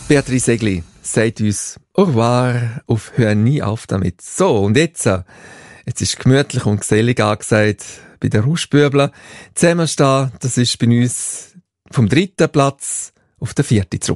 Beatrice Egli sagt uns au revoir, auf hör nie auf damit. So, und jetzt ist gemütlich und gesellig angesagt bei den Rauschbübeln. Zusammenstehen, das ist bei uns vom 3. Platz auf den 4. zurück.